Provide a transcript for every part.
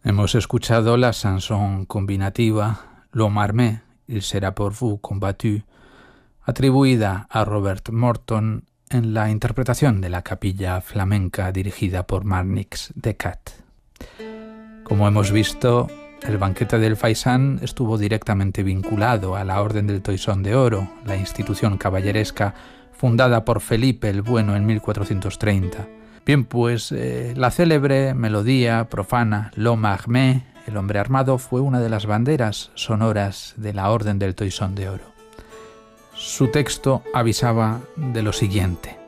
Hemos escuchado la chanson combinativa L'Homme Armé, Il sera pour vous combattu, atribuida a Robert Morton en la interpretación de la capilla flamenca dirigida por Marnix Decat. Como hemos visto, el banquete del Faisán estuvo directamente vinculado a la Orden del Toisón de Oro, la institución caballeresca fundada por Felipe el Bueno en 1430. Bien, pues la célebre melodía profana L'Homme Armé, el hombre armado, fue una de las banderas sonoras de la Orden del Toisón de Oro. Su texto avisaba de lo siguiente: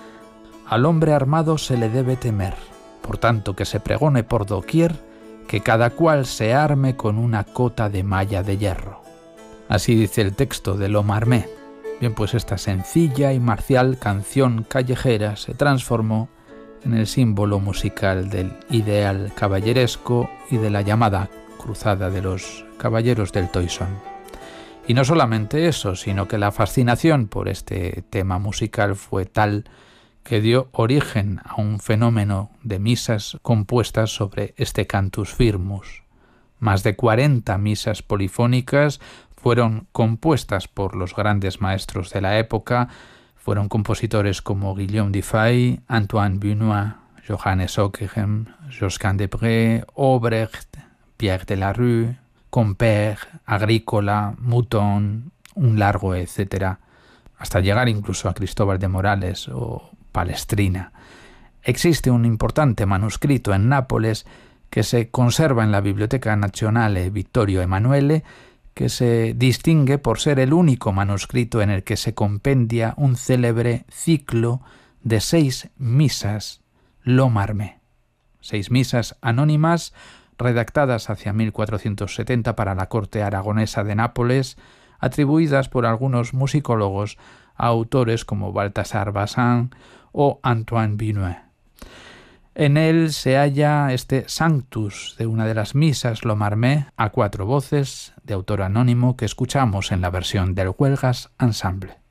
al hombre armado se le debe temer, por tanto que se pregone por doquier que cada cual se arme con una cota de malla de hierro. Así dice el texto de L'Homme Armé. Bien, pues esta sencilla y marcial canción callejera se transformó en el símbolo musical del ideal caballeresco y de la llamada Cruzada de los Caballeros del Toisón. Y no solamente eso, sino que la fascinación por este tema musical fue tal que dio origen a un fenómeno de misas compuestas sobre este cantus firmus. Más de 40 misas polifónicas fueron compuestas por los grandes maestros de la época. Fueron compositores como Guillaume Dufay, Antoine Benoît, Johannes Ockeghem, Josquin des Prés, Obrecht, Pierre de la Rue, Compère, Agrícola, Mouton, un largo etcétera, hasta llegar incluso a Cristóbal de Morales o Palestrina. Existe un importante manuscrito en Nápoles que se conserva en la Biblioteca Nazionale Vittorio Emanuele, que se distingue por ser el único manuscrito en el que se compendia un célebre ciclo de 6 misas L'Homme Armé, 6 misas anónimas redactadas hacia 1470 para la corte aragonesa de Nápoles, atribuidas por algunos musicólogos a autores como Balthasar Bazin o Antoine Benoît. En él se halla este Sanctus de una de las misas L'Homme Armé a 4 voces, de autor anónimo, que escuchamos en la versión del Huelgas Ensemble.